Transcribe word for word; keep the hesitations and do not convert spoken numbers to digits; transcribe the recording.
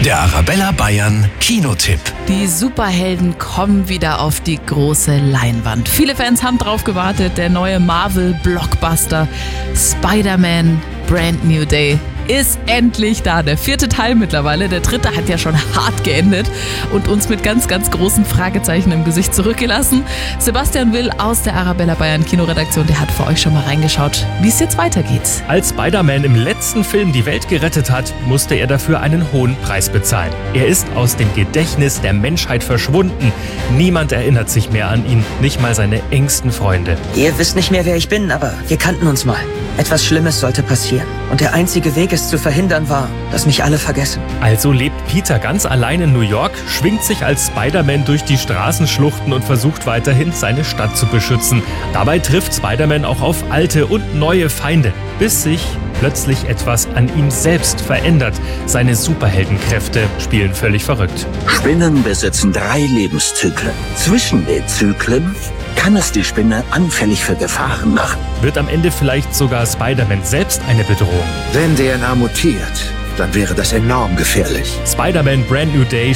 Der Arabella Bayern Kinotipp. Die Superhelden kommen wieder auf die große Leinwand. Viele Fans haben drauf gewartet. Der neue Marvel-Blockbuster Spider-Man Brand New Day ist endlich da. Der vierte Teil mittlerweile. Der dritte hat ja schon hart geendet und uns mit ganz, ganz großen Fragezeichen im Gesicht zurückgelassen. Sebastian Will aus der Arabella Bayern Kinoredaktion, der hat für euch schon mal reingeschaut, wie es jetzt weitergeht. Als Spider-Man im letzten Film die Welt gerettet hat, musste er dafür einen hohen Preis bezahlen. Er ist aus dem Gedächtnis der Menschheit verschwunden. Niemand erinnert sich mehr an ihn, nicht mal seine engsten Freunde. Ihr wisst nicht mehr, wer ich bin, aber wir kannten uns mal. Etwas Schlimmes sollte passieren. Und der einzige Weg, es zu verhindern, war, dass mich alle vergessen. Also lebt Peter ganz allein in New York, schwingt sich als Spider-Man durch die Straßenschluchten und versucht weiterhin, seine Stadt zu beschützen. Dabei trifft Spider-Man auch auf alte und neue Feinde, bis sich plötzlich etwas an ihm selbst verändert. Seine Superheldenkräfte spielen völlig verrückt. Spinnen besitzen drei Lebenszyklen. Zwischen den Zyklen kann es die Spinne anfällig für Gefahren machen. Wird am Ende vielleicht sogar Spider-Man selbst eine Bedrohung? Wenn D N A mutiert, dann wäre das enorm gefährlich. Spider-Man Brand New Day